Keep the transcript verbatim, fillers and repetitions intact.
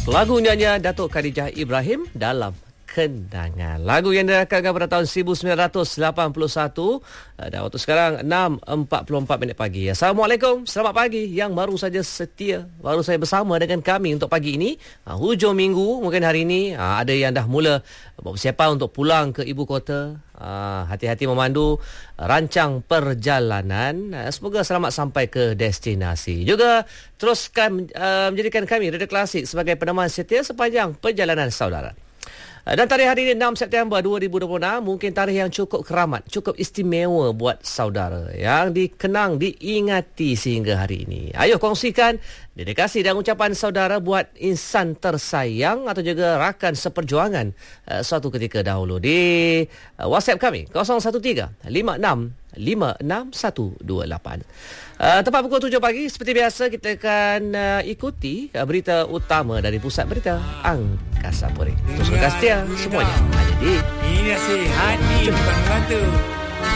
Lagu nyanyian Datuk Khadijah Ibrahim dalam Kenangan. Lagu yang dirakamkan pada tahun seribu sembilan ratus lapan puluh satu dan waktu sekarang enam empat puluh empat minit pagi. Assalamualaikum, selamat pagi yang baru saja setia, baru saya bersama dengan kami untuk pagi ini. Ha, hujung minggu, mungkin hari ini ha, ada yang dah mula bersiapan untuk pulang ke ibu kota. Ha, hati-hati memandu rancang perjalanan. Ha, semoga selamat sampai ke destinasi. Juga teruskan uh, menjadikan kami Radio Klasik sebagai peneman setia sepanjang perjalanan saudara. Dan tarikh hari ini enam September dua ribu dua puluh enam mungkin tarikh yang cukup keramat, cukup istimewa buat saudara yang dikenang, diingati sehingga hari ini. Ayo kongsikan dedikasi dan ucapan saudara buat insan tersayang atau juga rakan seperjuangan uh, suatu ketika dahulu di uh, WhatsApp kami kosong satu tiga lima enam lima enam satu dua lapan. Uh, tepat pukul tujuh pagi seperti biasa kita akan uh, ikuti uh, berita utama dari Pusat Berita Angkasa Puri. Terus berkasih semuanya hanya di ini nasi Hani bukan membantu.